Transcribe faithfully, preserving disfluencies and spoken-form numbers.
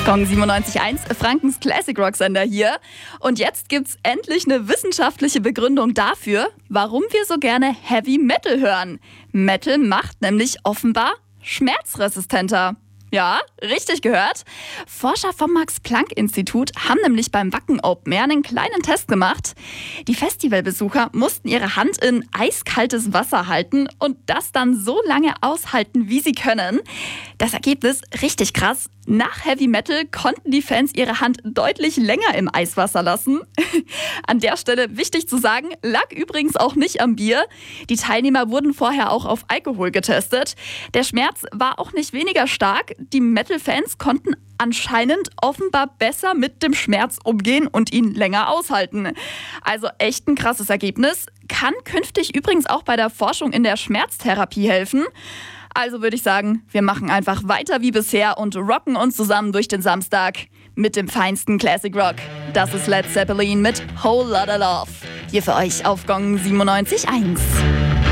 Gong siebenundneunzig Komma eins, Frankens Classic Rock Sender hier. Und jetzt gibt's endlich eine wissenschaftliche Begründung dafür, warum wir so gerne Heavy Metal hören. Metal macht nämlich offenbar schmerzresistenter. Ja, richtig gehört. Forscher vom Max-Planck-Institut haben nämlich beim Wacken Open Air einen kleinen Test gemacht. Die Festivalbesucher mussten ihre Hand in eiskaltes Wasser halten und das dann so lange aushalten, wie sie können. Das Ergebnis richtig krass. Nach Heavy Metal konnten die Fans ihre Hand deutlich länger im Eiswasser lassen. An der Stelle wichtig zu sagen, lag übrigens auch nicht am Bier. Die Teilnehmer wurden vorher auch auf Alkohol getestet. Der Schmerz war auch nicht weniger stark. Die Metal-Fans konnten anscheinend offenbar besser mit dem Schmerz umgehen und ihn länger aushalten. Also echt ein krasses Ergebnis. Kann künftig übrigens auch bei der Forschung in der Schmerztherapie helfen. Also würde ich sagen, wir machen einfach weiter wie bisher und rocken uns zusammen durch den Samstag mit dem feinsten Classic Rock. Das ist Led Zeppelin mit Whole Lotta Love. Hier für euch auf Gong siebenundneunzig Komma eins.